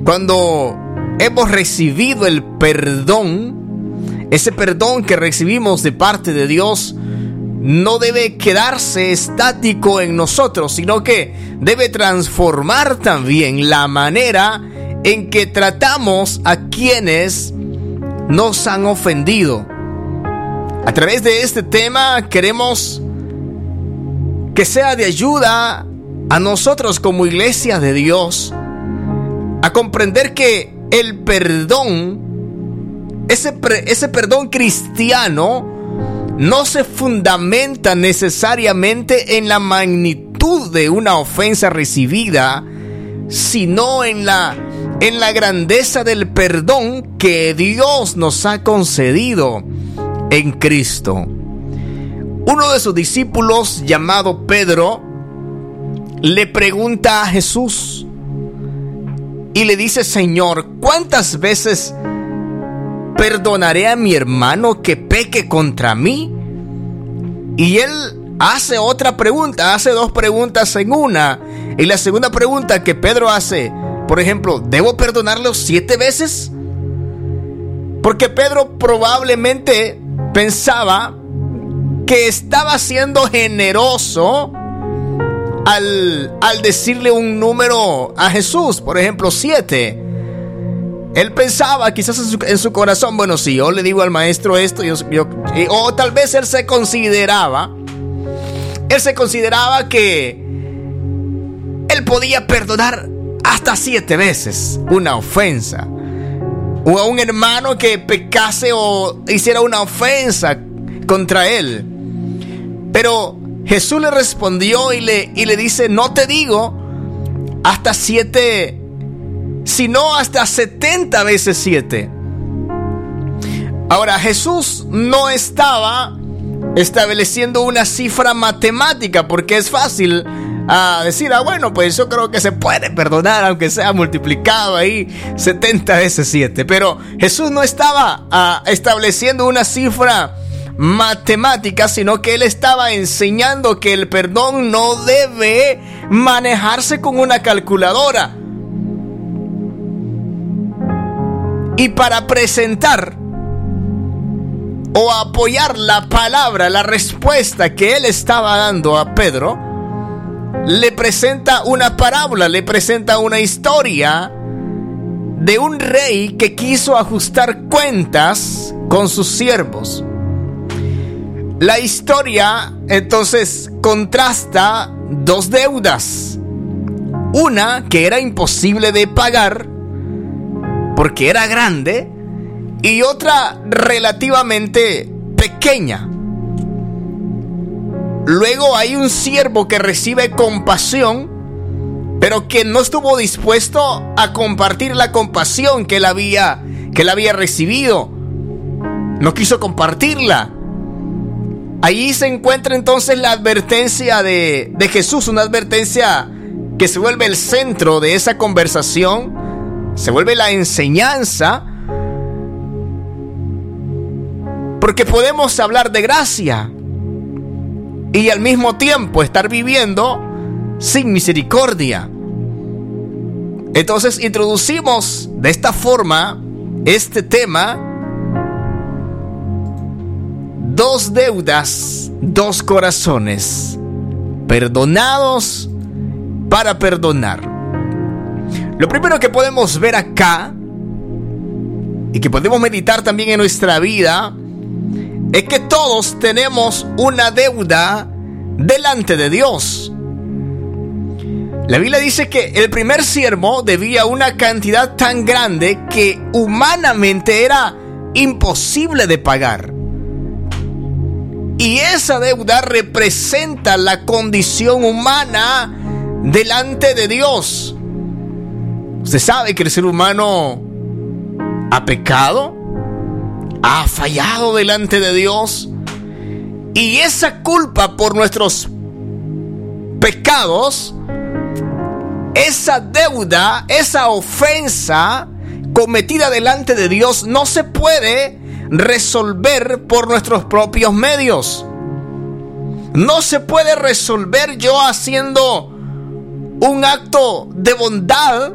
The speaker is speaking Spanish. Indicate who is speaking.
Speaker 1: cuando hemos recibido el perdón, ese perdón que recibimos de parte de Dios no debe quedarse estático en nosotros, sino que debe transformar también la manera en que tratamos a quienes nos han ofendido. A través de este tema queremos que sea de ayuda a nosotros como iglesia de Dios a comprender que el perdón, ese perdón cristiano, no se fundamenta necesariamente en la magnitud de una ofensa recibida, sino en la grandeza del perdón que Dios nos ha concedido en Cristo. Uno de sus discípulos, llamado Pedro, le pregunta a Jesús y le dice: Señor, ¿cuántas veces perdonaré a mi hermano que peque contra mí? Y él hace otra pregunta, hace dos preguntas en una. Y la segunda pregunta que Pedro hace, por ejemplo, ¿debo perdonarlo 7 veces? Porque Pedro probablemente pensaba que estaba siendo generoso al decirle un número a Jesús, por ejemplo 7. Él pensaba quizás en su corazón, bueno, si yo le digo al maestro esto, o tal vez él se consideraba que él podía perdonar hasta 7 veces una ofensa, o a un hermano que pecase o hiciera una ofensa contra él. Pero Jesús le respondió y le dice: no te digo hasta 7, sino hasta 70 veces 7. Ahora, Jesús no estaba estableciendo una cifra matemática, porque es fácil decir: bueno, pues yo creo que se puede perdonar aunque sea multiplicado ahí 70 veces 7. Pero Jesús no estaba estableciendo una cifra matemática, sino que él estaba enseñando que el perdón no debe manejarse con una calculadora. Y para presentar o apoyar la palabra, la respuesta que él estaba dando a Pedro, le presenta una parábola, le presenta una historia de un rey que quiso ajustar cuentas con sus siervos. La historia entonces contrasta dos deudas. Una que era imposible de pagar porque era grande, y otra relativamente pequeña. Luego hay un siervo que recibe compasión, pero que no estuvo dispuesto a compartir la compasión que él había recibido. No quiso compartirla. Allí se encuentra entonces la advertencia de Jesús, una advertencia que se vuelve el centro de esa conversación, se vuelve la enseñanza, porque podemos hablar de gracia y al mismo tiempo estar viviendo sin misericordia. Entonces introducimos de esta forma este tema: 2 deudas, 2 corazones, perdonados para perdonar. Lo primero que podemos ver acá y que podemos meditar también en nuestra vida es que todos tenemos una deuda delante de Dios. La Biblia dice que el primer siervo debía una cantidad tan grande que humanamente era imposible de pagar. Y esa deuda representa la condición humana delante de Dios. Usted sabe que el ser humano ha pecado, ha fallado delante de Dios, y esa culpa por nuestros pecados, esa deuda, esa ofensa cometida delante de Dios no se puede resolver por nuestros propios medios. No se puede resolver yo haciendo un acto de bondad